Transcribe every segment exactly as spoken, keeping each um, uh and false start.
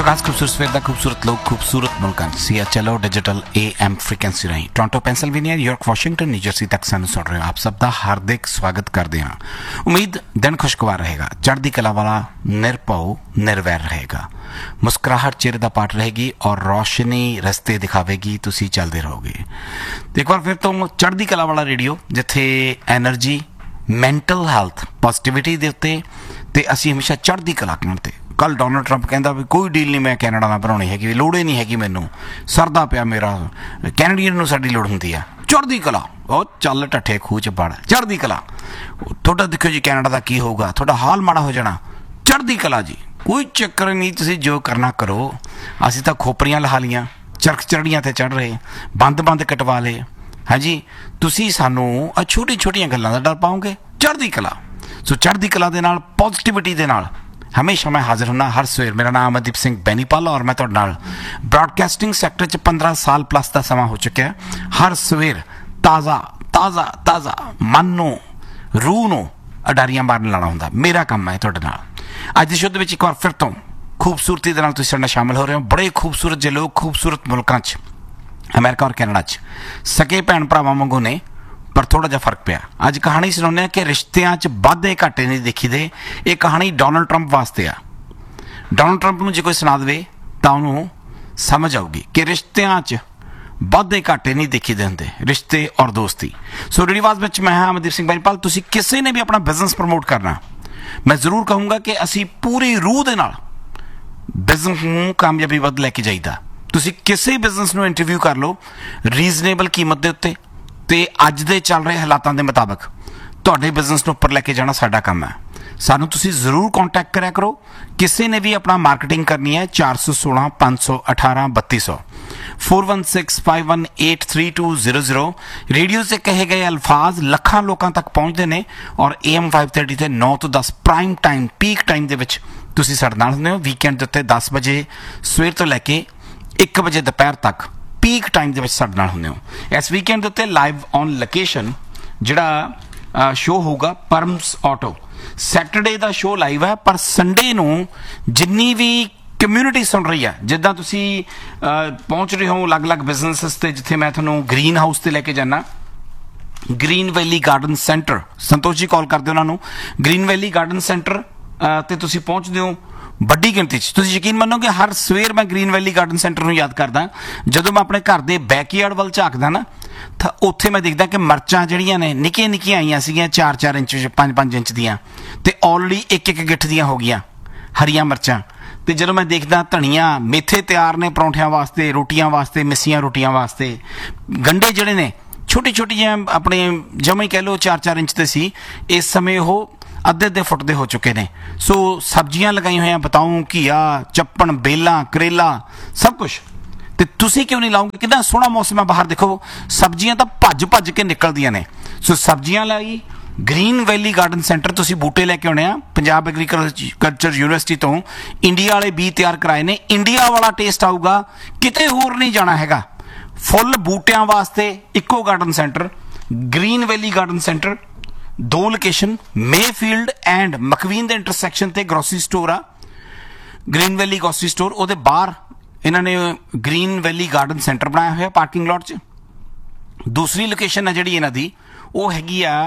खास खूबसूरत सवेर का खूबसूरत लोग खूबसूरत मुल्कां C H L O digital A M frequency राਹੀਂ Toronto ਪੈਂਸਲਵੇਨੀਆ New York Washington New Jersey ਤੱਕ ਸਾਨੂੰ ਸੁਣ ਰਹੇ ਹੋ। ਆਪ ਸਭ ਦਾ ਹਾਰਦਿਕ ਸਵਾਗਤ ਕਰਦੇ ਹਾਂ। ਉਮੀਦ ਦਿਨ ਖੁਸ਼ਗਵਾਰ ਰਹੇਗਾ, ਚੜ੍ਹਦੀ ਕਲਾ ਵਾਲਾ, ਨਿਰਭਉ ਨਿਰਵੈਰ ਰਹੇਗਾ, ਮੁਸਕਰਾਹਟ ਚਿਹਰੇ ਦਾ ਪਾਟ ਰਹੇਗੀ ਔਰ ਰੌਸ਼ਨੀ ਰਸਤੇ ਦਿਖਾਵੇਗੀ, ਤੁਸੀਂ ਚੱਲਦੇ ਰਹੋਗੇ। ਤੇ ਇੱਕ ਵਾਰ ਫਿਰ ਤੋਂ ਚੜ੍ਹਦੀ ਕਲਾ ਵਾਲਾ ਰੇਡੀਓ, ਜਿੱਥੇ ਐਨਰਜੀ, ਮੈਂਟਲ ਹੈਲਥ, ਪੋਜ਼ੀਟਿਵਿਟੀ ਦੇ ਉੱਤੇ ਤੇ ਅਸੀਂ ਹਮੇਸ਼ਾ ਚੜ੍ਹਦੀ ਕਲਾ ਕਰਨ ਤੇ। ਕੱਲ ਡੋਨਲਡ ਟਰੰਪ ਕਹਿੰਦਾ ਵੀ ਕੋਈ ਡੀਲ ਨਹੀਂ ਮੈਂ ਕੈਨੇਡਾ ਨਾਲ ਬਣਾਉਣੀ ਹੈਗੀ, ਲੋੜ ਹੀ ਨਹੀਂ ਹੈਗੀ, ਮੈਨੂੰ ਸਰਦਾ ਪਿਆ ਮੇਰਾ, ਕੈਨੇਡੀਅਨ ਨੂੰ ਸਾਡੀ ਲੋੜ ਹੁੰਦੀ ਆ। ਚੜ੍ਹਦੀ ਕਲਾ, ਉਹ ਚੱਲ ਢੱਠੇ ਖੂਹ 'ਚ ਵੜ, ਚੜ੍ਹਦੀ ਕਲਾ। ਤੁਹਾਡਾ ਦੇਖਿਓ ਜੀ ਕੈਨੇਡਾ ਦਾ ਕੀ ਹੋਊਗਾ, ਤੁਹਾਡਾ ਹਾਲ ਮਾੜਾ ਹੋ ਜਾਣਾ। ਚੜ੍ਹਦੀ ਕਲਾ ਜੀ, ਕੋਈ ਚੱਕਰ ਨਹੀਂ, ਤੁਸੀਂ ਜੋ ਕਰਨਾ ਕਰੋ। ਅਸੀਂ ਤਾਂ ਖੋਪਰੀਆਂ ਲਹਾ ਲੀਆਂ, ਚਰਖ ਚੜ੍ਹੜੀਆਂ 'ਤੇ ਚੜ੍ਹ ਰਹੇ, ਬੰਦ ਬੰਦ ਕਟਵਾ ਲਏ। ਹਾਂਜੀ, ਤੁਸੀਂ ਸਾਨੂੰ ਆ ਛੋਟੀ ਛੋਟੀਆਂ ਗੱਲਾਂ ਦਾ ਡਰ ਪਾਓਗੇ। ਚੜ੍ਹਦੀ ਕਲਾ, ਸੋ ਚੜ੍ਹਦੀ ਕਲਾ ਦੇ ਨਾਲ, ਪੋਜ਼ੀਟਿਵਿਟੀ ਦੇ ਨਾਲ ਹਮੇਸ਼ਾ ਮੈਂ ਹਾਜ਼ਰ ਹੁੰਦਾ ਹਰ ਸਵੇਰ। ਮੇਰਾ ਨਾਮ ਅਮਨਦੀਪ ਸਿੰਘ ਬੈਨੀਪਾਲ ਔਰ ਮੈਂ ਤੁਹਾਡੇ ਨਾਲ ਬ੍ਰਾਡਕਾਸਟਿੰਗ ਸੈਕਟਰ 'ਚ ਪੰਦਰਾਂ ਸਾਲ ਪਲੱਸ ਦਾ ਸਮਾਂ ਹੋ ਚੁੱਕਿਆ। ਹਰ ਸਵੇਰ ਤਾਜ਼ਾ ਤਾਜ਼ਾ ਤਾਜ਼ਾ ਮਨ ਨੂੰ, ਰੂਹ ਨੂੰ ਅਡਾਰੀਆਂ ਮਾਰਨ ਲਾਉਣਾ ਹੁੰਦਾ, ਮੇਰਾ ਕੰਮ ਹੈ ਤੁਹਾਡੇ ਨਾਲ। ਅੱਜ ਦੇ ਸ਼ੋਅ ਦੇ ਵਿੱਚ ਇੱਕ ਵਾਰ ਫਿਰ ਤੋਂ ਖੂਬਸੂਰਤੀ ਦੇ ਨਾਲ ਤੁਸੀਂ ਸਾਡੇ ਨਾਲ ਸ਼ਾਮਿਲ ਹੋ ਰਹੇ ਹੋ। ਬੜੇ ਖੂਬਸੂਰਤ ਜਿਹੇ ਲੋਕ ਖੂਬਸੂਰਤ ਮੁਲਕਾਂ 'ਚ, ਅਮਰੀਕਾ ਔਰ ਕੈਨੇਡਾ 'ਚ ਸਕੇ ਭੈਣ ਭਰਾਵਾਂ ਵਾਂਗੂ ਨੇ, ਪਰ ਥੋੜ੍ਹਾ ਜਿਹਾ ਫਰਕ ਪਿਆ। ਅੱਜ ਕਹਾਣੀ ਸੁਣਾਉਂਦੇ ਹਾਂ ਕਿ ਰਿਸ਼ਤਿਆਂ 'ਚ ਵਾਧੇ ਘਾਟੇ ਨਹੀਂ ਦੇਖੀਦੇ। ਇਹ ਕਹਾਣੀ ਡੋਨਲਡ ਟਰੰਪ ਵਾਸਤੇ ਆ। ਡੋਨਲਡ ਟਰੰਪ ਨੂੰ ਜੇ ਕੋਈ ਸੁਣਾ ਦੇਵੇ ਤਾਂ ਉਹਨੂੰ ਸਮਝ ਆਊਗੀ ਕਿ ਰਿਸ਼ਤਿਆਂ 'ਚ ਵਾਧੇ ਘਾਟੇ ਨਹੀਂ ਦੇਖੀਦੇ ਹੁੰਦੇ, ਰਿਸ਼ਤੇ ਔਰ ਦੋਸਤੀ। ਸੋ ਰੇਡੀਓ ਆਵਾਜ਼ ਵਿੱਚ ਮੈਂ ਹਾਂ ਅਮਨਦੀਪ ਸਿੰਘ ਬੈਨੀਪਾਲ। ਤੁਸੀਂ ਕਿਸੇ ਨੇ ਵੀ ਆਪਣਾ ਬਿਜ਼ਨਸ ਪ੍ਰਮੋਟ ਕਰਨਾ, ਮੈਂ ਜ਼ਰੂਰ ਕਹੂੰਗਾ ਕਿ ਅਸੀਂ ਪੂਰੀ ਰੂਹ ਦੇ ਨਾਲ ਬਿਜ਼ਨਸ ਨੂੰ ਕਾਮਯਾਬੀ ਵੱਲ ਲੈ ਕੇ ਜਾਈਦਾ। ਤੁਸੀਂ ਕਿਸੇ ਬਿਜ਼ਨਸ ਨੂੰ ਇੰਟਰਵਿਊ ਕਰ ਲਓ ਰੀਜ਼ਨੇਬਲ ਕੀਮਤ ਦੇ ਉੱਤੇ, ਤੇ ਅੱਜ ਦੇ ਚੱਲ ਰਹੇ ਹਾਲਾਤਾਂ ਦੇ ਮੁਤਾਬਕ ਤੁਹਾਡੇ ਬਿਜ਼ਨਸ ਨੂੰ ਉੱਪਰ ਲੈ ਕੇ ਜਾਣਾ ਸਾਡਾ ਕੰਮ ਹੈ। ਸਾਨੂੰ ਤੁਸੀਂ ਜ਼ਰੂਰ ਕੰਟੈਕਟ ਕਰਿਆ ਕਰੋ। ਕਿਸੇ ਨੇ ਵੀ ਆਪਣਾ ਮਾਰਕੀਟਿੰਗ ਕਰਨੀ ਹੈ, ਚਾਰ ਸੌ ਸੋਲਾਂ ਪੰਜ ਸੌ ਅਠਾਰਾਂ ਬੱਤੀ ਸੌ four one six five one eight three two zero zero. Radio 'ਤੇ ਕਹੇ ਗਏ ਅਲਫਾਜ਼ ਲੱਖਾਂ ਲੋਕਾਂ ਤੱਕ ਪਹੁੰਚਦੇ ਨੇ ਔਰ ਏ ਐਮ ਫਾਈਵ ਥਰਟੀ 'ਤੇ ਨੌ ਤੋਂ ਦਸ ਪ੍ਰਾਈਮ ਟਾਈਮ, ਪੀਕ ਟਾਈਮ ਦੇ ਵਿੱਚ ਤੁਸੀਂ ਸਾਡੇ ਨਾਲ ਹੁੰਦੇ ਹੋ। ਵੀਕਐਂਡ ਦੇ ਉੱਤੇ ਦਸ ਵਜੇ ਸਵੇਰ ਤੋਂ ਲੈ ਕੇ ਇੱਕ ਵਜੇ ਦੁਪਹਿਰ ਤੱਕ ਪੀਕ ਟਾਈਮ ਦੇ ਵਿੱਚ ਸਾਡੇ ਨਾਲ ਹੁੰਦੇ ਹੋ। ਇਸ ਵੀਕਐਂਡ ਦੇ ਉੱਤੇ ਲਾਈਵ ਔਨ ਲੋਕੇਸ਼ਨ ਜਿਹੜਾ ਸ਼ੋਅ ਹੋਊਗਾ ਪਰਮਸ ਆਟੋ, ਸੈਟਰਡੇ ਦਾ ਸ਼ੋਅ ਲਾਈਵ ਹੈ, ਪਰ ਸੰਡੇ ਨੂੰ ਜਿੰਨੀ ਵੀ ਕਮਿਊਨਿਟੀ ਸੁਣ ਰਹੀ ਹੈ, ਜਿੱਦਾਂ ਤੁਸੀਂ ਪਹੁੰਚ ਰਹੇ ਹੋ ਅਲੱਗ-ਅਲੱਗ ਬਿਜ਼ਨਸਿਸ 'ਤੇ, ਜਿੱਥੇ ਮੈਂ ਤੁਹਾਨੂੰ ਗ੍ਰੀਨ ਹਾਊਸ 'ਤੇ ਲੈ ਕੇ ਜਾਂਦਾ, ਗ੍ਰੀਨ ਵੈਲੀ ਗਾਰਡਨ ਸੈਂਟਰ, ਸੰਤੋਸ਼ ਜੀ ਕਾਲ ਕਰਦੇ ਉਹਨਾਂ ਨੂੰ, ਗ੍ਰੀਨ ਵੈਲੀ ਗਾਰਡਨ ਸੈਂਟਰ 'ਤੇ ਤੁਸੀਂ ਪਹੁੰਚਦੇ ਹੋ ਵੱਡੀ ਗਿਣਤੀ 'ਚ। ਤੁਸੀਂ ਯਕੀਨ ਮੰਨੋਗੇ ਹਰ ਸਵੇਰ ਮੈਂ ਗ੍ਰੀਨ ਵੈਲੀ ਗਾਰਡਨ ਸੈਂਟਰ ਨੂੰ ਯਾਦ ਕਰਦਾ। ਜਦੋਂ ਮੈਂ ਆਪਣੇ ਘਰ ਦੇ ਬੈਕਯਾਰਡ ਵੱਲ ਝਾਕਦਾ ਨਾ, ਤਾਂ ਉੱਥੇ ਮੈਂ ਦੇਖਦਾ ਕਿ ਮਿਰਚਾਂ ਜਿਹੜੀਆਂ ਨੇ ਨਿੱਕੀਆਂ ਨਿੱਕੀਆਂ ਆਈਆਂ ਸੀਗੀਆਂ, ਚਾਰ ਚਾਰ ਇੰਚ ਪੰਜ ਪੰਜ ਇੰਚ ਦੀਆਂ, ਤੇ ਆਲਰੇਡੀ ਇੱਕ ਇੱਕ ਗਿੱਠ ਦੀਆਂ ਹੋ ਗਈਆਂ ਹਰੀਆਂ ਮਿਰਚਾਂ। ਤੇ ਜਦੋਂ ਮੈਂ ਦੇਖਦਾ ਧਨੀਆ, ਮੇਥੇ ਤਿਆਰ ਨੇ ਪਰੌਂਠਿਆਂ ਵਾਸਤੇ, ਰੋਟੀਆਂ ਵਾਸਤੇ, ਮਿੱਸੀਆਂ ਰੋਟੀਆਂ ਵਾਸਤੇ। ਗੰਢੇ ਜਿਹੜੇ ਨੇ ਛੋਟੀ ਛੋਟੀਆਂ ਆਪਣੇ ਜਮਾਂ ਹੀ ਕਹਿ ਲਓ ਚਾਰ ਚਾਰ ਇੰਚ ਦੇ ਸੀ, ਇਸ ਸਮੇਂ ਉਹ ਅੱਧੇ ਅੱਧੇ ਫੁੱਟ ਦੇ ਹੋ ਚੁੱਕੇ ਨੇ। ਸੋ ਸਬਜ਼ੀਆਂ ਲਗਾਈਆਂ ਹੋਈਆਂ, ਬਤਾਊਂ, ਘੀਆ, ਚੱਪਣ, ਬੇਲਾਂ, ਕਰੇਲਾ, ਸਭ ਕੁਛ। ਤੇ ਤੁਸੀਂ ਕਿਉਂ ਨਹੀਂ ਲਾਓਗੇ? ਕਿੰਨਾ ਸੋਹਣਾ ਮੌਸਮ ਹੈ ਬਾਹਰ, ਦੇਖੋ ਸਬਜ਼ੀਆਂ ਤਾਂ ਭੱਜ ਭੱਜ ਕੇ ਨਿਕਲਦੀਆਂ ਨੇ। ਸੋ ਸਬਜ਼ੀਆਂ ਲਈ ਗ੍ਰੀਨ ਵੈਲੀ ਗਾਰਡਨ ਸੈਂਟਰ, ਤੁਸੀਂ ਬੂਟੇ ਲੈ ਕੇ ਆਉਣੇ ਆ ਪੰਜਾਬ ਐਗਰੀਕਲਚਰ ਯੂਨੀਵਰਸਿਟੀ ਤੋਂ, ਇੰਡੀਆ ਵਾਲੇ ਬੀਜ ਤਿਆਰ ਕਰਾਏ ਨੇ। ਇੰਡੀਆ ਵਾਲਾ ਟੇਸਟ ਆਊਗਾ, ਕਿਤੇ ਹੋਰ ਨਹੀਂ ਜਾਣਾ ਹੈਗਾ। ਫੁੱਲ ਬੂਟਿਆਂ ਵਾਸਤੇ ਇੱਕੋ ਗਾਰਡਨ ਸੈਂਟਰ, ਗ੍ਰੀਨ ਵੈਲੀ ਗਾਰਡਨ ਸੈਂਟਰ। ਦੋ ਲੋਕੇਸ਼ਨ, ਮੇਫੀਲਡ ਐਂਡ ਮਕਵੀਨ ਦੇ ਇੰਟਰਸੈਕਸ਼ਨ ਤੇ ਗਰੋਸਰੀ ਸਟੋਰ ਆ, ਗ੍ਰੀਨ ਵੈਲੀ ਗਰੋਸਰੀ ਸਟੋਰ। ਉਹਦੇ ਬਾਹਰ ਇਹਨਾਂ ਨੇ ਗ੍ਰੀਨ ਵੈਲੀ ਗਾਰਡਨ ਸੈਂਟਰ ਬਣਾਇਆ ਹੋਇਆ ਪਾਰਕਿੰਗ ਲੋਟ 'ਚ। ਦੂਸਰੀ ਲੋਕੇਸ਼ਨ ਹੈ ਜਿਹੜੀ ਇਹਨਾਂ ਦੀ, ਉਹ ਹੈਗੀ ਆ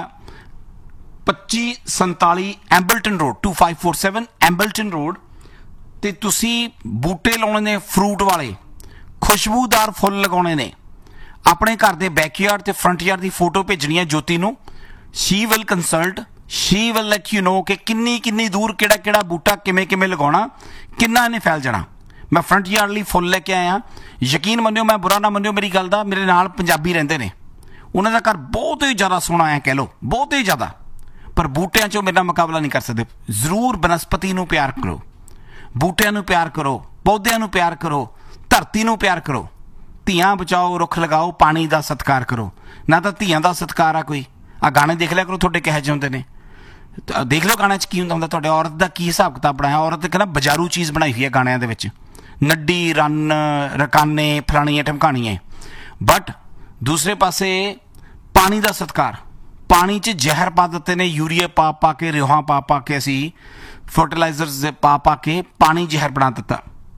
ਪੱਚੀ ਸੰਤਾਲੀ ਐਂਬਲਟਨ road, to five four seven ਐਂਬਲਟਨ road. ਤੇ ਤੁਸੀਂ ਬੂਟੇ ਲਾਉਣੇ ਨੇ ਫਰੂਟ ਵਾਲੇ, ਖੁਸ਼ਬੂਦਾਰ ਫੁੱਲ ਲਗਾਉਣੇ ਨੇ, ਆਪਣੇ ਘਰ ਦੇ ਬੈਕਯਾਰਡ ਤੇ ਫਰੰਟ ਯਾਰਡ ਦੀ ਫੋਟੋ ਭੇਜਣੀ ਹੈ ਜੋਤੀ ਨੂੰ। she will consult, she will let you know ਕਿ ਕਿੰਨੀ ਕਿੰਨੀ ਦੂਰ ਕਿਹੜਾ ਕਿਹੜਾ ਬੂਟਾ ਕਿਵੇਂ ਕਿਵੇਂ ਲਗਾਉਣਾ, ਕਿੰਨਾ ਇਹਨੇ ਫੈਲ ਜਾਣਾ। ਮੈਂ ਫਰੰਟ ਯਾਰਡ ਲਈ ਫੁੱਲ ਲੈ ਕੇ ਆਇਆ। ਯਕੀਨ ਮੰਨਿਓ, ਮੈਂ ਬੁਰਾ ਨਾ ਮੰਨਿਓ ਮੇਰੀ ਗੱਲ ਦਾ, ਮੇਰੇ ਨਾਲ ਪੰਜਾਬੀ ਰਹਿੰਦੇ ਨੇ, ਉਹਨਾਂ ਦਾ ਘਰ ਬਹੁਤ ਹੀ ਜ਼ਿਆਦਾ ਸੋਹਣਾ ਹੈ, ਕਹਿ ਲਓ ਬਹੁਤ ਹੀ ਜ਼ਿਆਦਾ, ਪਰ ਬੂਟਿਆਂ 'ਚੋਂ ਮੇਰੇ ਨਾਲ ਮੁਕਾਬਲਾ ਨਹੀਂ ਕਰ ਸਕਦੇ। ਜ਼ਰੂਰ ਬਨਸਪਤੀ ਨੂੰ ਪਿਆਰ ਕਰੋ, ਬੂਟਿਆਂ ਨੂੰ ਪਿਆਰ ਕਰੋ, ਪੌਦਿਆਂ ਨੂੰ ਪਿਆਰ ਕਰੋ, ਧਰਤੀ ਨੂੰ ਪਿਆਰ ਕਰੋ। ਧੀਆਂ ਬਚਾਓ, ਰੁੱਖ ਲਗਾਓ, ਪਾਣੀ ਦਾ ਸਤਿਕਾਰ ਕਰੋ। ਨਾ ਤਾਂ ਧੀਆਂ ਦਾ ਸਤਿਕਾਰ ਆ ਕੋਈ। ਆ ਗਾਣੇ ਦੇਖ ਲਿਆ ਕਰੋ ਤੁਹਾਡੇ ਕਿਹੋ ਜਿਹੇ ਹੁੰਦੇ ਨੇ, ਦੇਖ ਲਓ ਗਾਣਿਆਂ 'ਚ ਕੀ ਹੁੰਦਾ ਹੁੰਦਾ, ਤੁਹਾਡੇ ਔਰਤ ਦਾ ਕੀ ਹਿਸਾਬ ਕਿਤਾਬ ਬਣਾਇਆ। ਔਰਤ ਕਹਿੰਦਾ ਬਜ਼ਾਰੂ ਚੀਜ਼ ਬਣਾਈ ਹੋਈ ਹੈ ਗਾਣਿਆਂ ਦੇ ਵਿੱਚ, ਨੱਡੀ, ਰੰਨ, ਰਕਾਨੇ, ਫਲਾਣੀਆਂ ਢਮਕਾਣੀਆਂ। ਬਟ ਦੂਸਰੇ ਪਾਸੇ ਪਾਣੀ ਦਾ ਸਤਿਕਾਰ, ਪਾਣੀ 'ਚ ਜ਼ਹਿਰ ਪਾ ਦਿੱਤੇ ਨੇ, ਯੂਰੀਆ ਪਾ ਪਾ ਕੇ, ਰਿਓਹਾਂ ਪਾ ਪਾ ਕੇ, ਅਸੀਂ ਫਰਟੀਲਾਈਜ਼ਰਸ ਪਾ ਪਾ ਕੇ ਪਾਣੀ ਜ਼ਹਿਰ ਬਣਾ ਦਿੱਤਾ।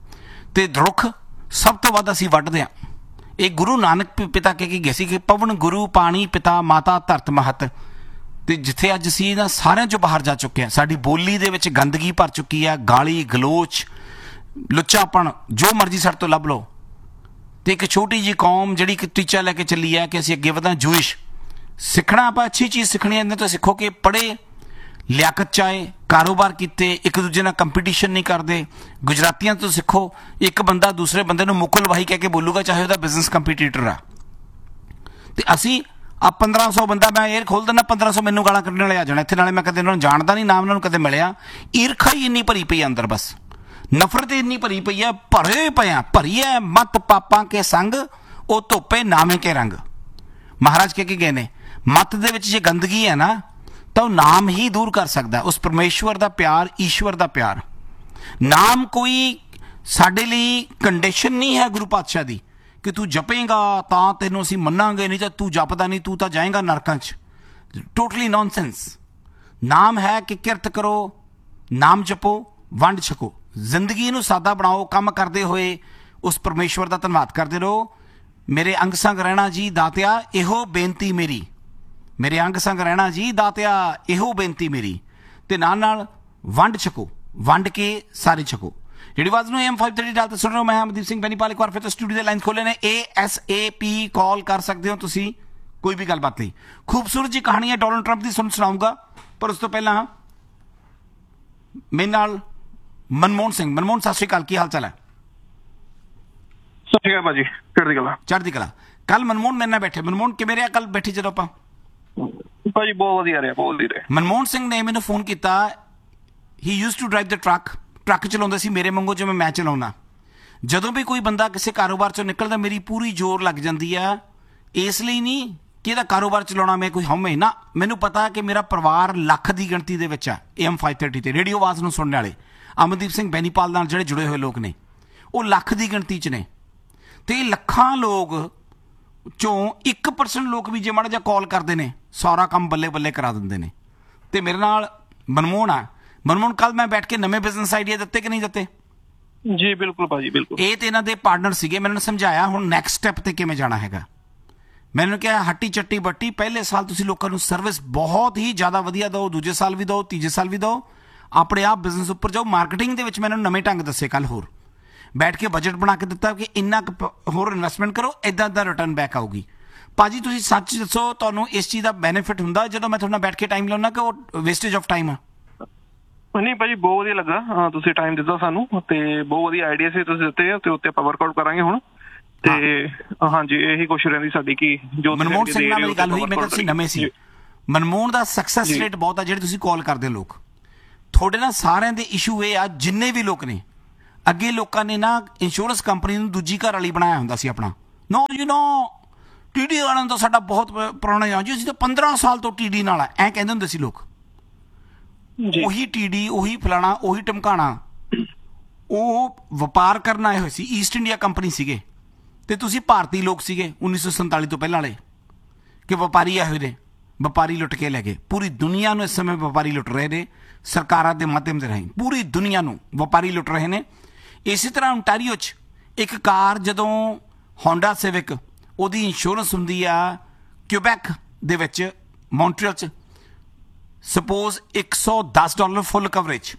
ਤੇ ਰੁੱਖ ਸਭ ਤੋਂ ਵੱਧ ਅਸੀਂ ਵੱਢਦੇ ਹਾਂ। ਇਹ ਗੁਰੂ ਨਾਨਕ ਪ- ਪਿਤਾ ਕਹਿ ਕੇ ਗਏ ਸੀ ਕਿ ਪਵਨ ਗੁਰੂ, ਪਾਣੀ ਪਿਤਾ, ਮਾਤਾ ਧਰਤ ਮਹਤ। ਤੇ ਜਿੱਥੇ ਅੱਜ ਅਸੀਂ ਇਹਨਾਂ ਸਾਰਿਆਂ ਚੋਂ ਬਾਹਰ ਜਾ ਚੁੱਕੇ ਹਾਂ, ਸਾਡੀ ਬੋਲੀ ਦੇ ਵਿੱਚ ਗੰਦਗੀ ਭਰ ਚੁੱਕੀ ਹੈ, ਗਾਲੀ ਗਲੋਚ, ਲੁੱਚਾਪਣ, ਜੋ ਮਰਜ਼ੀ ਸਾਡੇ ਤੋਂ ਲੱਭ ਲਓ। ਤੇ ਇੱਕ ਛੋਟੀ ਜਿਹੀ ਕੌਮ ਜਿਹੜੀ ਕਿ ਟੀਚਾ ਲੈ ਕੇ ਚੱਲੀ ਹੈ ਕਿ ਅਸੀਂ ਅੱਗੇ ਵਧਾਂ, ਜੂਇਸ਼। ਸਿੱਖਣਾ ਆਪਾਂ ਅੱਛੀ ਚੀਜ਼ ਸਿੱਖਣੀ ਹੈ, ਇਹਨਾਂ ਤੋਂ ਸਿੱਖੋ ਕਿ ਪੜ੍ਹੇ, ਲਿਆਕਤ ਚਾਹੇ, ਕਾਰੋਬਾਰ ਕੀਤੇ, ਇੱਕ ਦੂਜੇ ਨਾਲ ਕੰਪੀਟੀਸ਼ਨ ਨਹੀਂ ਕਰਦੇ। ਗੁਜਰਾਤੀਆਂ ਤੋਂ ਸਿੱਖੋ, ਇੱਕ ਬੰਦਾ ਦੂਸਰੇ ਬੰਦੇ ਨੂੰ ਮੁਕਲ ਵਾਹੀ ਕਹਿ ਕੇ ਬੋਲੂਗਾ ਚਾਹੇ ਉਹਦਾ ਬਿਜ਼ਨਸ ਕੰਪੀਟੀਟਰ ਆ। ਤੇ ਅਸੀਂ ਆ ਪੰਦਰਾਂ ਸੌ ਬੰਦਾ, ਮੈਂ ਇਹ ਖੋਲ ਦਿੰਦਾ, ਪੰਦਰਾਂ ਸੌ ਮੈਨੂੰ ਗਾਲਾਂ ਕੱਢਣ ਵਾਲੇ ਆ ਜਾਣਾ ਇੱਥੇ। ਨਾਲੇ ਮੈਂ ਕਦੇ ਉਹਨਾਂ ਨੂੰ ਜਾਣਦਾ ਨਹੀਂ, ਨਾਮ ਉਹਨਾਂ ਨੂੰ ਕਦੇ ਮਿਲਿਆ। ਈਰਖਾ ਹੀ ਇੰਨੀ ਭਰੀ ਪਈ ਅੰਦਰ, ਬਸ ਨਫ਼ਰਤ ਇੰਨੀ ਭਰੀ ਪਈ ਹੈ, ਭਰੇ ਪਏ ਆ, ਭਰੀ ਹੈ ਮਤ ਪਾਪਾਂ ਕੇ ਸੰਗ ਉਹ ਧੋਪੇ ਨਾਮੇ ਕੇ ਰੰਗ। ਮਹਾਰਾਜ ਕਹਿ ਕੇ ਗਏ ਨੇ, ਮਤ ਦੇ ਵਿੱਚ ਜੇ ਗੰਦਗੀ ਹੈ ਨਾ ਤਾਂ ਉਹ ਨਾਮ ਹੀ ਦੂਰ ਕਰ ਸਕਦਾ, ਉਸ ਪਰਮੇਸ਼ਵਰ ਦਾ ਪਿਆਰ, ਈਸ਼ਵਰ ਦਾ ਪਿਆਰ। ਨਾਮ ਕੋਈ ਸਾਡੇ ਲਈ ਕੰਡੀਸ਼ਨ ਨਹੀਂ ਹੈ ਗੁਰੂ ਪਾਤਸ਼ਾਹ ਦੀ ਕਿ ਤੂੰ ਜਪੇਗਾ ਤਾਂ ਤੈਨੂੰ ਅਸੀਂ ਮੰਨਾਂਗੇ, ਨਹੀਂ ਤਾਂ ਤੂੰ ਜਪਦਾ ਨਹੀਂ ਤੂੰ ਤਾਂ ਜਾਏਗਾ ਨਰਕਾਂ 'ਚ। Totally nonsense. ਨਾਮ ਹੈ ਕਿ ਕਿਰਤ ਕਰੋ, ਨਾਮ ਜਪੋ, ਵੰਡ ਛਕੋ, ਜ਼ਿੰਦਗੀ ਨੂੰ ਸਾਦਾ ਬਣਾਓ। ਕੰਮ ਕਰਦੇ ਹੋਏ ਉਸ ਪਰਮੇਸ਼ਵਰ ਦਾ ਧੰਨਵਾਦ ਕਰਦੇ ਰਹੋ। ਮੇਰੇ ਅੰਗ ਸੰਗ ਰਹਿਣਾ ਜੀ ਦਾਤਿਆ ਇਹੋ ਬੇਨਤੀ ਮੇਰੀ, ਮੇਰੇ ਅੰਗ ਸੰਗ ਰਹਿਣਾ ਜੀ ਦਾਤਿਆ ਇਹੋ ਬੇਨਤੀ ਮੇਰੀ। ਤੇ ਨਾਲ ਨਾਲ ਵੰਡ ਛਕੋ, ਵੰਡ ਕੇ ਸਾਰੇ ਛਕੋ। ਜਿਹੜੀ ਆਵਾਜ਼ ਨੂੰ ਐਮ ਫਾਈਵ ਥਰਟੀ ਡਾਲ ਤੇ ਸੁਣ ਰਹੇ ਹੋ, ਮੈਂ ਅਮਨਦੀਪ ਸਿੰਘ ਬੈਨੀਪਾਲ। ਇੱਕ ਵਾਰ ਫਿਰ ਤੋਂ ਸਟੂਡੀਓ ਦੇ ਲਾਈਨ ਖੋਲੇ ਨੇ, ਏ ਐਸ ਏ ਪੀ ਕਾਲ ਕਰ ਸਕਦੇ ਹੋ ਤੁਸੀਂ ਕੋਈ ਵੀ ਗੱਲਬਾਤ ਲਈ। ਖੂਬਸੂਰਤ ਜੀ ਕਹਾਣੀ ਹੈ ਡੋਨਲਡ ਟਰੰਪ ਦੀ, ਸੁਣ ਸੁਣਾਊਂਗਾ। ਪਰ ਉਸ ਤੋਂ ਪਹਿਲਾਂ ਮੇਰੇ ਨਾਲ ਮਨਮੋਹਨ ਸਿੰਘ। ਮਨਮੋਹਨ ਸਤਿ ਸ਼੍ਰੀ ਅਕਾਲ, ਕੀ ਹਾਲ ਚਾਲ ਹੈ? ਸਤਿ ਸ਼੍ਰੀ ਅਕਾਲ ਭਾਜੀ, ਚੜ੍ਹਦੀ ਕਲਾ। ਚੜ੍ਹਦੀ ਕਲਾ। ਕੱਲ ਮਨਮੋਹਨ ਮੇਰੇ ਨਾਲ ਬੈਠੇ। ਮਨਮੋਹਨ ਕਿਵੇਂ ਰਿਹਾ ਕੱਲ ਬੈਠੇ ਜਦੋਂ ਆਪਾਂ? ਭਾਜੀ ਬਹੁਤ ਵਧੀਆ ਰਿਹਾ, ਬਹੁਤ ਵਧੀਆ ਰਿਹਾ। ਮਨਮੋਹਨ ਸਿੰਘ ਨੇ ਮੈਨੂੰ ਫੋਨ ਕੀਤਾ। ਹੀ use to drive the truck, truck ਚਲਾਉਂਦਾ ਸੀ ਮੇਰੇ ਵਾਂਗੂ ਜਿਵੇਂ ਮੈਂ ਚਲਾਉਣਾ। ਜਦੋਂ ਵੀ ਕੋਈ ਬੰਦਾ ਕਿਸੇ ਕਾਰੋਬਾਰ ਚੋਂ ਨਿਕਲਦਾ ਮੇਰੀ ਪੂਰੀ ਜ਼ੋਰ ਲੱਗ ਜਾਂਦੀ ਆ। ਇਸ ਲਈ ਨਹੀਂ ਕਿ ਇਹਦਾ ਕਾਰੋਬਾਰ ਚਲਾਉਣਾ ਮੈਂ ਕੋਈ ਹਉਮੈ ਨਾ, ਮੈਨੂੰ ਪਤਾ ਕਿ ਮੇਰਾ ਪਰਿਵਾਰ ਲੱਖ ਦੀ ਗਿਣਤੀ ਦੇ ਵਿੱਚ ਆ। ਏਐਮ ਫਾਈਵ ਥਰਟੀ ਤੇ ਰੇਡੀਓ ਆਵਾਜ਼ ਨੂੰ ਸੁਣਨ ਵਾਲੇ ਅਮਨਦੀਪ ਸਿੰਘ ਬੈਨੀਪਾਲ ਨਾਲ ਜਿਹੜੇ ਜੁੜੇ ਹੋਏ ਲੋਕ ਨੇ ਉਹ ਲੱਖ ਦੀ ਗਿਣਤੀ 'ਚ ਨੇ। ਤੇ ਲੱਖਾਂ ਲੋਕ ਚੋਂ ਇੱਕ ਪਰਸੈਂਟ ਲੋਕ ਵੀ ਜੇ ਮਾੜਾ ਜਿਹਾ ਕਾਲ ਕਰਦੇ ਨੇ ਸਾਰਾ ਕੰਮ ਬੱਲੇ ਬੱਲੇ ਕਰਾ ਦਿੰਦੇ ਨੇ। ਤੇ ਮੇਰੇ ਨਾਲ ਮਨਮੋਹਨ ਆ। ਮਨਮੋਹਨ ਕੱਲ ਮੈਂ ਬੈਠ ਕੇ ਨਵੇਂ ਬਿਜ਼ਨਸ ਆਈਡੀਆ ਦਿੱਤੇ ਕਿ ਨਹੀਂ ਦਿੱਤੇ? ਜੀ ਬਿਲਕੁਲ ਭਾਜੀ, ਬਿਲਕੁਲ। ਇਹ ਤੇ ਇਹਨਾਂ ਦੇ ਪਾਰਟਨਰ ਸੀਗੇ, ਮੈਨੂੰ ਸਮਝਾਇਆ ਹੁਣ ਨੈਕਸਟ ਸਟੈਪ ਤੇ ਕਿਵੇਂ ਜਾਣਾ ਹੈਗਾ। ਮੈਨੂੰ ਕਿਹਾ ਹੱਟੀ ਚੱਟੀ ਬੱਟੀ, ਪਹਿਲੇ ਸਾਲ ਤੁਸੀਂ ਲੋਕਾਂ ਨੂੰ ਸਰਵਿਸ ਬਹੁਤ ਹੀ ਜ਼ਿਆਦਾ ਵਧੀਆ ਦਿਓ, ਦੂਜੇ ਸਾਲ ਵੀ ਦਿਓ, ਤੀਜੇ ਸਾਲ ਵੀ ਦਿਓ, ਆਪਣੇ ਆਪ ਬਿਜ਼ਨਸ ਉੱਪਰ ਜਾਓ। ਮਾਰਕੀਟਿੰਗ ਦੇ ਵਿੱਚ ਮੈਨੂੰ ਨਵੇਂ ਢੰਗ ਦੱਸੇ ਕੱਲ, ਹੋਰ ਬੈਠ ਕੇ ਬਜਟ ਬਣਾ ਕੇ ਦਿੱਤਾ ਕਿ ਇੰਨਾ ਕੁ ਹੋਰ ਇਨਵੈਸਟਮੈਂਟ ਕਰੋ, ਇੱਦਾਂ ਦਾ ਰਿਟਰਨ ਬੈਕ ਆਊਗੀ। ਭਾਜੀ ਤੁਸੀਂ ਸੱਚ ਦੱਸੋ, ਤੁਹਾਨੂੰ ਇਸ ਚੀਜ਼ ਦਾ ਬੈਨੀਫਿਟ ਹੁੰਦਾ ਜਦੋਂ ਮੈਂ ਤੁਹਾਡੇ ਨਾਲ ਬੈਠ ਕੇ ਟਾਈਮ ਲਾਉਣਾ ਕਿ ਉਹ ਵੇਸਟੇਜ ਆਫ ਟਾਈਮ ਆ? ਨਹੀਂ ਭਾਜੀ, ਬਹੁਤ ਵਧੀਆ ਲੱਗਾ ਤੁਸੀਂ ਟਾਈਮ ਦਿੱਤਾ ਸਾਨੂੰ, ਤੇ ਬਹੁਤ ਵਧੀਆ ਆਈਡੀਆ ਸੀ ਤੁਸੀਂ ਦਿੱਤੇ, ਤੇ ਉੱਤੇ ਆਪਾਂ ਵਰਕਆਊਟ ਕਰਾਂਗੇ ਹੁਣ। ਤੇ ਹਾਂਜੀ, ਇਹੀ ਕੋਸ਼ਿਸ਼ ਰਹਿੰਦੀ ਸਾਡੀ ਕਿ ਜੋ ਮਨਮੋਹਨ ਸਿੰਘ ਨਾਲ ਮੇਰੀ ਗੱਲ ਹੋਈ, ਮੈਂ ਕਿਹਾ ਤੁਸੀਂ ਨਵੇਂ ਸੀ। ਮਨਮੋਹਨ ਦਾ ਸਕਸੈਸ ਰੇਟ ਬਹੁਤ ਆ ਜਿਹੜੇ ਤੁਸੀਂ ਕਾਲ ਕਰਦੇ ਲੋਕ। ਤੁਹਾਡੇ ਨਾਲ ਸਾਰਿਆਂ ਦੇ ਇਸ਼ੂ ਇਹ ਆ, ਜਿੰਨੇ ਵੀ ਲੋਕ ਨੇ ਅੱਗੇ ਲੋਕਾਂ ਨੇ ਨਾ ਇੰਸ਼ੋਰੈਂਸ ਕੰਪਨੀ ਨੂੰ ਦੂਜੀ ਘਰ ਵਾਲੀ ਬਣਾਇਆ ਹੁੰਦਾ ਸੀ ਆਪਣਾ। ਨੋ ਯੂ ਨੋ ਟੀਡੀ ਵਾਲਿਆਂ ਤੋਂ ਸਾਡਾ ਬਹੁਤ ਪੁਰਾਣਾ ਆ ਜੀ, ਅਸੀਂ ਤਾਂ ਪੰਦਰਾਂ ਸਾਲ ਤੋਂ ਟੀਡੀ ਨਾਲ ਆ, ਐਂ ਕਹਿੰਦੇ ਹੁੰਦੇ ਸੀ ਲੋਕ। ਉਹੀ ਟੀਡੀ, ਉਹੀ ਫਲਾਣਾ, ਉਹੀ ਟਮਕਾਣਾ, ਉਹ ਵਪਾਰ ਕਰਨ ਆਏ ਹੋਏ ਸੀ। ਈਸਟ ਇੰਡੀਆ ਕੰਪਨੀ ਸੀਗੇ ਤੇ ਤੁਸੀਂ ਭਾਰਤੀ ਲੋਕ ਸੀਗੇ ਉੱਨੀ ਸੌ ਸੰਤਾਲੀ ਤੋਂ ਪਹਿਲਾਂ ਵਾਲੇ, ਕਿ ਵਪਾਰੀ ਆਏ ਹੋਏ ਨੇ, ਵਪਾਰੀ ਲੁੱਟ ਕੇ ਲੈ ਗਏ। ਪੂਰੀ ਦੁਨੀਆ ਨੂੰ ਇਸ ਸਮੇਂ ਵਪਾਰੀ ਲੁੱਟ ਰਹੇ ਨੇ, ਸਰਕਾਰਾਂ ਦੇ ਮਾਧਿਅਮ ਦੇ ਰਾਹੀਂ ਪੂਰੀ ਦੁਨੀਆ ਨੂੰ ਵਪਾਰੀ ਲੁੱਟ ਰਹੇ ਨੇ। ਇਸੇ ਤਰ੍ਹਾਂ ਓਨਟਾਰੀਓ 'ਚ ਇੱਕ ਕਾਰ ਜਦੋਂ ਹੋਂਡਾ ਸਿਵਿਕ, ਉਹਦੀ ਇੰਸ਼ੋਰੈਂਸ ਹੁੰਦੀ ਆ ਕਿਊਬੈਕ ਦੇ ਵਿੱਚ, ਮੌਂਟਰੀਅਲ 'ਚ, ਸਪੋਜ਼ ਇੱਕ ਸੌ ਦਸ ਡਾਲਰ ਫੁੱਲ ਕਵਰੇਜ।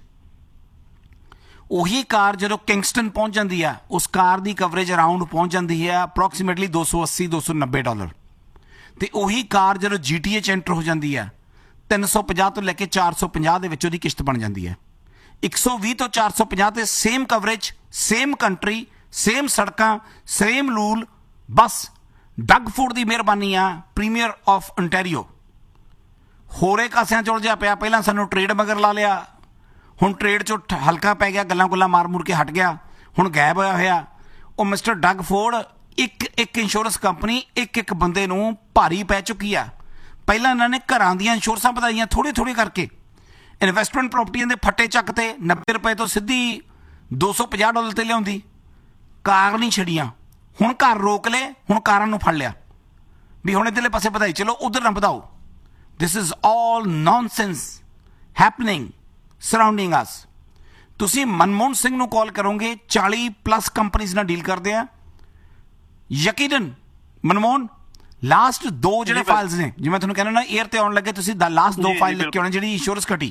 ਉਹੀ ਕਾਰ ਜਦੋਂ ਕਿੰਗਸਟਨ ਪਹੁੰਚ ਜਾਂਦੀ ਆ, ਉਸ ਕਾਰ ਦੀ ਕਵਰੇਜ ਅਰਾਊਂਡ ਪਹੁੰਚ ਜਾਂਦੀ ਹੈ ਅਪਰੋਕਸੀਮੇਟਲੀ ਦੋ ਸੌ ਅੱਸੀ ਦੋ ਸੌ ਨੱਬੇ ਡਾਲਰ। ਤੇ ਉਹੀ ਕਾਰ ਜਦੋਂ ਜੀ ਟੀ ਏ 'ਚ ਐਂਟਰ ਹੋ ਜਾਂਦੀ ਆ, ਤਿੰਨ ਸੌ ਪੰਜਾਹ ਤੋਂ ਲੈ ਕੇ ਚਾਰ ਸੌ ਪੰਜਾਹ ਦੇ ਵਿੱਚ ਉਹਦੀ ਕਿਸ਼ਤ ਬਣ ਜਾਂਦੀ ਹੈ। ਇੱਕ ਸੌ ਵੀਹ ਤੋਂ ਚਾਰ ਸੌ ਪੰਜਾਹ ਤੇ same coverage, same country, same ਸੜਕਾਂ, ਸੇਮ ਰੂਲ। ਬਸ ਡਗ ਫੂਡ ਦੀ ਮਿਹਰਬਾਨੀ ਆ, ਪ੍ਰੀਮੀਅਰ ਆਫ ਓਨਟਾਰੀਓ। ਹੋਰੇ ਕਾਸਿਆਂ 'ਚ ਉਲਝਿਆ ਪਿਆ। ਪਹਿਲਾਂ ਸਾਨੂੰ ਟ੍ਰੇਡ ਮਗਰ ਲਾ ਲਿਆ, ਹੁਣ ਟ੍ਰੇਡ 'ਚੋਂ ਹਲਕਾ ਪੈ ਗਿਆ, ਗੱਲਾਂ ਗੁੱਲਾਂ ਮਾਰ ਮੁਰ ਕੇ ਹਟ ਗਿਆ, ਹੁਣ ਗਾਇਬ ਹੋਇਆ ਹੋਇਆ। ਉਹ ਮਿਸਟਰ ਡਗ ਫੋਰਡ ਇੱਕ ਇੱਕ ਇੰਸ਼ੋਰੈਂਸ ਕੰਪਨੀ ਇੱਕ ਇੱਕ ਬੰਦੇ ਨੂੰ ਭਾਰੀ ਪੈ ਚੁੱਕੀ ਆ। ਪਹਿਲਾਂ ਇਹਨਾਂ ਨੇ ਘਰਾਂ ਦੀਆਂ ਇੰਸ਼ੋਰੈਂਸਾਂ ਵਧਾਈਆਂ ਥੋੜ੍ਹੀ ਥੋੜ੍ਹੀ ਕਰਕੇ, ਇਨਵੈਸਟਮੈਂਟ ਪ੍ਰਾਪਰਟੀਆਂ ਦੇ ਫੱਟੇ ਚੱਕ ਤੇ ਨੱਬੇ ਰੁਪਏ ਤੋਂ ਸਿੱਧੀ ਦੋ ਸੌ ਪੰਜਾਹ ਡਾਲਰ ਤੇ ਲਿਆਉਂਦੀ। ਕਾਰ ਨਹੀਂ ਛੜੀਆਂ, ਹੁਣ ਘਰ ਰੋਕ ਲਏ, ਹੁਣ ਕਾਰਾਂ ਨੂੰ ਫੜ ਲਿਆ ਵੀ ਹੁਣ ਇੱਧਰਲੇ ਪਾਸੇ ਵਧਾਈ ਚਲੋ, ਉਧਰ ਨਾ ਵਧਾਓ। This is all nonsense happening surrounding ਅਸ। ਤੁਸੀਂ ਮਨਮੋਹਨ ਸਿੰਘ ਨੂੰ ਕਾਲ ਕਰੋਗੇ, ਚਾਲੀ ਪਲੱਸ ਕੰਪਨੀਆਂ ਨਾਲ ਡੀਲ ਕਰਦੇ ਆ। ਯਕੀਨਨ ਮਨਮੋਹਨ ਲਾਸਟ ਦੋ ਜਿਹੜੇ ਫਾਈਲਸ ਨੇ, ਜਿਵੇਂ ਤੁਹਾਨੂੰ ਕਹਿੰਦਾ ਨਾ 에ਅਰ ਤੇ ਆਉਣ ਲੱਗੇ, ਤੁਸੀਂ ਲਾਸਟ ਦੋ ਫਾਈਲ ਲਿਖ ਕੇ ਆਉਣੇ ਜਿਹੜੀ ਇੰਸ਼ੋਰੈਂਸ ਘਟੀ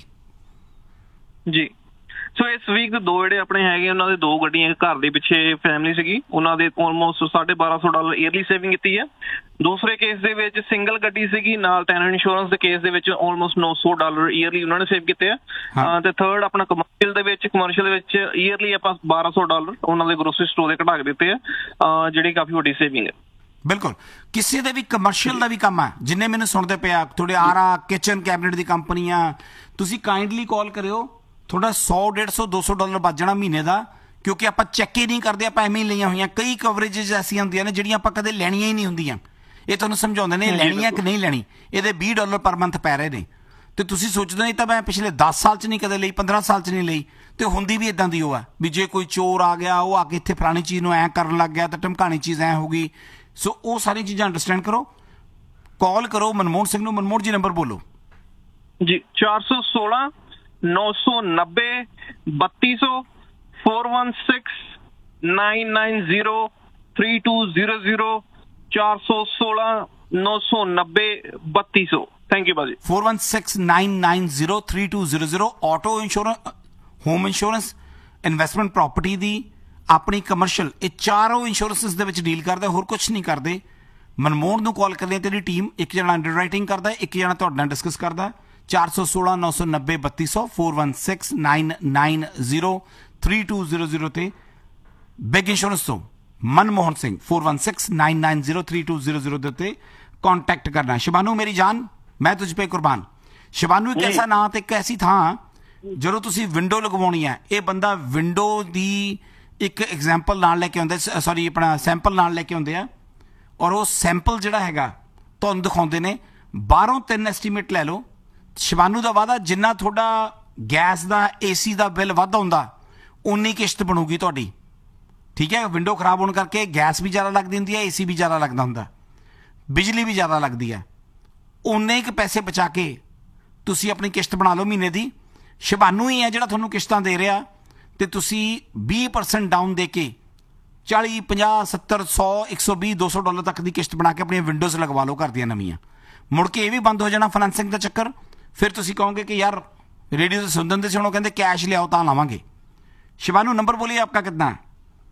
ਜੀ। ਸੋ ਇਸ ਵੀਕ ਦੋ ਜਿਹੜੇ ਆਪਣੇ ਹੈਗੇ ਉਹਨਾਂ ਦੇ ਦੋ ਗੱਡੀਆਂ, ਘਰ ਦੇ ਪਿੱਛੇ ਫੈਮਿਲੀ ਸੀਗੀ, ਉਹਨਾਂ ਦੇ ਆਲਮੋਸਟ ਸਾਢੇ ਬਾਰਾਂ ਸੌ ਡਾਲਰ ਈਅਰਲੀ ਸੇਵਿੰਗ ਕੀਤੀ ਹੈ। ਦੂਸਰੇ ਕੇਸ ਦੇ ਵਿੱਚ ਸਿੰਗਲ ਗੱਡੀ ਸੀਗੀ ਨਾਲ ਟੈਨੈਂਟ ਇੰਸ਼ੋਰੈਂਸ ਦੇ ਕੇਸ ਦੇ ਵਿੱਚ ਆਲਮੋਸਟ ਨੌ ਸੌ ਡਾਲਰ ਈਅਰਲੀ ਉਹਨਾਂ ਨੇ ਸੇਵ ਕੀਤੇ ਆ। ਤੇ ਥਰਡ ਆਪਣਾ ਕਮਰਸ਼ੀਅਲ ਦੇ ਵਿੱਚ ਕਮਰਸ਼ੀਅਲ ਦੇ ਵਿੱਚ ਈਅਰਲੀ ਆਪਾਂ ਬਾਰਾਂ ਸੌ ਡਾਲਰ ਉਹਨਾਂ ਦੇ ਗਰੋਸਰੀ ਸਟੋਰ ਦੇ ਘਟਾ ਕੇ ਦਿੱਤੇ ਆ, ਜਿਹੜੀ ਕਾਫੀ ਵੱਡੀ ਸੇਵਿੰਗ ਹੈ। ਬਿਲਕੁਲ। ਕਿਸੇ ਦੇ ਵੀ ਕਮਰਸ਼ੀਅਲ ਦਾ ਵੀ ਕੰਮ ਆ, ਜਿੰਨੇ ਮੈਨੂੰ ਸੁਣਦੇ ਪਿਆ, ਤੁਹਾਡੇ ਆਰਾ ਕਿਚਨ ਕੈਬਨਿਟ ਦੀ ਕੰਪਨੀਆਂ, ਤੁਸੀਂ ਕਾਈਂਡਲੀ ਕਾਲ ਕਰਿਓ। ਥੋੜਾ ਸੌ ਡੇਢ ਸੌ ਦੋ ਸੌ ਡਾਲਰ ਬਚ ਜਾਣਾ ਮਹੀਨੇ ਦਾ, ਕਿਉਂਕਿ ਆਪਾਂ ਚੈੱਕ ਹੀ ਨਹੀਂ ਕਰਦੇ, ਆਪਾਂ ਐਵੇਂ ਹੀ ਲਈਆਂ ਹੋਈਆਂ। ਕਈ ਕਵਰੇਜਸ ਐਸੀਆਂ ਹੁੰਦੀਆਂ ਨੇ ਜਿਹੜੀਆਂ ਆਪਾਂ ਕਦੇ ਲੈਣੀਆਂ ਹੀ ਨਹੀਂ ਹੁੰਦੀਆਂ। ਇਹ ਤੁਹਾਨੂੰ ਸਮਝਾਉਂਦੇ ਨੇ ਲੈਣੀ ਹੈ ਕਿ ਨਹੀਂ ਲੈਣੀ, ਇਹਦੇ ਵੀਹ ਡਾਲਰ ਪਰ ਮੰਥ ਪੈ ਰਹੇ ਨੇ। ਤੇ ਤੁਸੀਂ ਸੋਚਦੇ ਨਹੀਂ ਤਾਂ ਮੈਂ ਪਿਛਲੇ ਦਸ ਸਾਲ 'ਚ ਨਹੀਂ ਕਦੇ ਲਈ, ਪੰਦਰਾਂ ਸਾਲ 'ਚ ਨਹੀਂ ਲਈ। ਤੇ ਹੁੰਦੀ ਵੀ ਇਦਾਂ ਦੀ ਉਹ ਆ ਵੀ ਜੇ ਕੋਈ ਚੋਰ ਆ ਗਿਆ, ਉਹ ਆ ਕੇ ਇੱਥੇ ਫਲਾਣੀ ਚੀਜ਼ ਨੂੰ ਐਂ ਕਰਨ ਲੱਗ ਗਿਆ ਤਾਂ ਧਮਕਾਣੀ ਚੀਜ਼ ਐਂ ਹੋ ਗਈ। ਸੋ ਉਹ ਸਾਰੀ ਚੀਜ਼ਾਂ ਅੰਡਰਸਟੈਂਡ ਕਰੋ, ਕਾਲ ਕਰੋ ਮਨਮੋਹਨ ਸਿੰਘ ਨੂੰ। ਮਨਮੋਹਨ ਜੀ ਨੰਬਰ ਬੋਲੋ ਜੀ। ਚਾਰ ਸੌ ਸੋਲਾਂ ਨੌ ਸੌ ਨੱਬੇ ਬੱਤੀ ਸੌ four one six nine nine zero three two zero zero ਚਾਰ ਸੌ ਸੋਲਾਂ ਨੌ ਸੌ ਨੱਬੇ ਬੱਤੀ ਸੌ। ਥੈਂਕ ਯੂ ਭਾਜੀ। Four one six nine nine zero three two zero zero. Auto insurance, home insurance, investment property ਦੀ, ਆਪਣੀ ਕਮਰਸ਼ੀਅਲ, ਇਹ ਚਾਰੋਂ ਇੰਸ਼ੋਰੈਂਸਿਸ ਦੇ ਵਿੱਚ ਡੀਲ ਕਰਦਾ, ਹੋਰ ਕੁਝ ਨਹੀਂ ਕਰਦੇ। ਮਨਮੋਹਨ ਨੂੰ ਕਾਲ ਕਰਦੇ, ਤੇਰੀ ਟੀਮ ਇੱਕ ਜਣਾ ਅੰਡਰ ਰਾਈਟਿੰਗ ਕਰਦਾ, ਇੱਕ ਜਣਾ ਤੁਹਾਡੇ ਨਾਲ ਡਿਸਕਸ ਕਰਦਾ। ਚਾਰ ਸੌ ਸੋਲਾਂ ਨੌ ਸੌ ਨੱਬੇ ਬੱਤੀ ਸੌ four one six nine nine zero three two zero zero ਤੇ ਬਿਗ ਇੰਸ਼ੋਰੈਂਸ ਤੋਂ Manmohan Singh four one six nine nine zero three two zero zero ਦੇ ਉੱਤੇ कॉन्टैक्ट करना। शिबानू मेरी जान, मैं तुझ पे कुर्बान। शिबानू एक ऐसा नाम, एक ऐसी थां ਜਦੋਂ ਤੁਸੀਂ ਵਿੰਡੋ ਲਗਵਾਉਣੀ ਹੈ, ਇਹ ਬੰਦਾ ਵਿੰਡੋ ਦੀ ਇੱਕ ਐਗਜ਼ਾਮਪਲ ਨਾਲ ਲੈ ਕੇ ਆਉਂਦੇ, ਸੌਰੀ ਆਪਣਾ ਸੈਂਪਲ ਨਾਲ ਲੈ ਕੇ ਆਉਂਦੇ ਆ, ਔਰ ਉਹ ਸੈਂਪਲ ਜਿਹੜਾ ਹੈਗਾ ਤੁਹਾਨੂੰ ਦਿਖਾਉਂਦੇ ਨੇ। ਬਾਹਰੋਂ ਤਿੰਨ ਐਸਟੀਮੇਟ ਲੈ ਲਓ। शिबानू ਦਾ ਵਾਅਦਾ, ਜਿੰਨਾ ਤੁਹਾਡਾ ਗੈਸ ਦਾ ਏਸੀ ਦਾ ਬਿੱਲ ਵੱਧ ਆਉਂਦਾ ਉਨੀ ਕਿਸ਼ਤ ਬਣੂਗੀ ਤੁਹਾਡੀ, ਠੀਕ ਹੈ। ਵਿੰਡੋ ਖਰਾਬ ਹੋਣ ਕਰਕੇ ਗੈਸ ਵੀ ਜ਼ਿਆਦਾ ਲੱਗਦੀ ਹੁੰਦੀ ਹੈ, ਏਸੀ ਵੀ ਜ਼ਿਆਦਾ ਲੱਗਦਾ ਹੁੰਦਾ, ਬਿਜਲੀ ਵੀ ਜ਼ਿਆਦਾ ਲੱਗਦੀ ਹੈ। ਉਨੇ ਕੁ ਪੈਸੇ ਬਚਾ ਕੇ ਤੁਸੀਂ ਆਪਣੀ ਕਿਸ਼ਤ ਬਣਾ ਲਓ ਮਹੀਨੇ ਦੀ। शिबानू ਹੀ ਹੈ ਜਿਹੜਾ ਤੁਹਾਨੂੰ ਕਿਸ਼ਤਾਂ ਦੇ ਰਿਹਾ, ਤੇ ਤੁਸੀਂ ਵੀਹ ਪਰਸੈਂਟ ਡਾਊਨ ਦੇ ਕੇ ਚਾਲੀ ਪੰਜਾਹ ਸੱਤਰ ਸੌ ਇੱਕ ਸੌ ਵੀਹ ਦੋ ਸੌ ਡਾਲਰ ਤੱਕ ਦੀ ਕਿਸ਼ਤ ਬਣਾ ਕੇ ਆਪਣੀਆਂ ਵਿੰਡੋਜ਼ ਲਗਵਾ ਲਓ ਘਰ ਦੀਆਂ ਨਵੀਆਂ। ਮੁੜ ਕੇ ਇਹ ਵੀ ਬੰਦ ਹੋ ਜਾਣਾ ਫਾਈਨੈਂਸਿੰਗ ਦਾ ਚੱਕਰ। ਫਿਰ ਤੁਸੀਂ ਕਹੋਗੇ ਕਿ यार रेडियो से सुन देंगे सुनो, कहते कैश ले आओ तो लावांगे। शिबानू नंबर बोलिए आपका कितना है?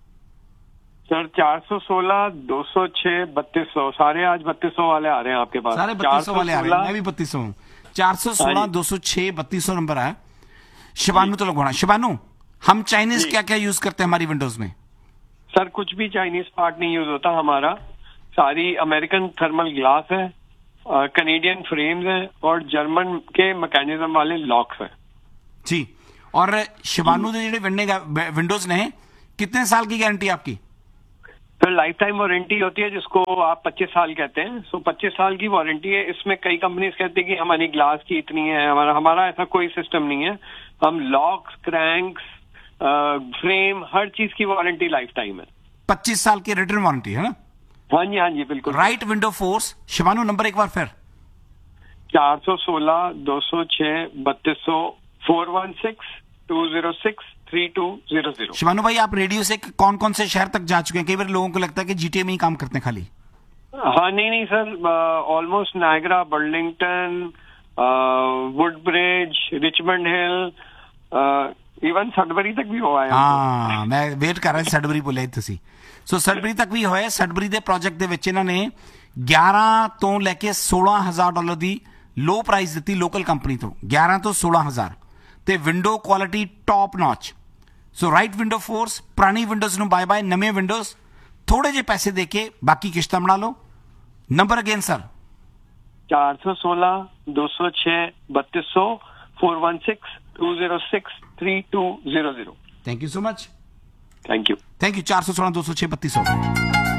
सर चार सौ सोलह दो सौ छह बत्तीस सौ। सारे आज बत्तीस सौ वाले आ रहे हैं आपके पास। सारे बत्तीस सौ वाले आ रहे हैं, मैं भी बत्तीस सौ हूँ। चार सौ सोलह दो सौ छह बत्तीस सौ नंबर है। शिबानू तो लगवाना। शिबानू, हम चाइनीज क्या क्या यूज करते हैं हमारी विंडोज में? सर कुछ भी चाइनीज पार्ट नहीं यूज होता हमारा, सारी अमेरिकन थर्मल ग्लास है, कनेडियन फ्रेम्स हैं और जर्मन के मैकेनिज्म वाले लॉक्स हैं जी। और शिबानू के जो विंडोज ने कितने साल की गारंटी आपकी? फिर लाइफ टाइम वारंटी होती है जिसको आप पच्चीस साल कहते हैं। सो पच्चीस साल की वारंटी है। इसमें कई कंपनीज कहती है कि हमारी ग्लास की इतनी है, हमारा हमारा ऐसा कोई सिस्टम नहीं है। हम लॉक्स, क्रैंक्स, फ्रेम, हर चीज की वारंटी लाइफ टाइम है। पच्चीस साल की रिटर्न वारंटी है ना? हाँ जी, हाँ जी, बिल्कुल। Right window force. शिबानू नंबर एक बार फिर। चार सौ सोलह दो सौ छह बत्तीस सौ four one six to zero six three to zero zero. शिबानू भाई, आप रेडियो से कौन कौन से शहर तक जा चुके हैं? कई बार लोगों को लगता है कि जीटीए में ही काम करते हैं खाली। हाँ नहीं नहीं sir, almost Niagara, Burlington, Woodbridge, Richmond Hill, even Sudbury तक भी हुआ है। हाँ, मैं वेट कर रहा सडबरी बोले तुसी। सो सडबरी तक भी होया। सडबरी ਦੇ ਪ੍ਰੋਜੈਕਟ ਦੇ ਵਿੱਚ ਇਹਨਾਂ ਨੇ ਗਿਆਰਾਂ ਤੋਂ ਲੈ ਕੇ सोलह ਹਜ਼ਾਰ ਡਾਲਰ ਦੀ ਲੋ ਪ੍ਰਾਈਸ ਦਿੱਤੀ ਲੋਕਲ ਕੰਪਨੀ ਤੋਂ। ਗਿਆਰਾਂ ਤੋਂ सोलह ਹਜ਼ਾਰ ਤੇ ਵਿੰਡੋ ਕੁਆਲਿਟੀ ਟੌਪ ਨੌਚ। ਸੋ ਰਾਈਟ ਵਿੰਡੋ ਫੋਰਸ। ਪੁਰਾਣੀ ਵਿੰਡੋਜ਼ ਨੂੰ ਬਾਏ ਬਾਏ, ਨਵੇਂ ਵਿੰਡੋਜ਼ ਥੋੜੇ ਜਿਹੇ ਪੈਸੇ ਦੇ ਕੇ ਬਾਕੀ ਕਿਸ਼ਤਾਂ ਬਣਾ ਲਓ। Number again sir. चार सौ सोलह दो सौ छह बत्तीस सौ four one six to zero six three to zero zero. Thank you so much. Thank you. Thank you. चार सौ सोलह दो सौ छह बत्तीस सौ।